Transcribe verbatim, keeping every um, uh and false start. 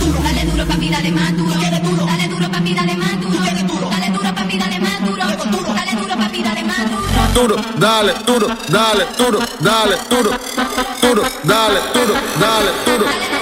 Dale duro papi, dale más duro. Dale duro papi, dale más duro. Dale duro papi, dale más duro. Dale duro papi, dale más duro. Duro, dale, duro, dale, duro, dale, duro, duro, dale, duro, dale, duro.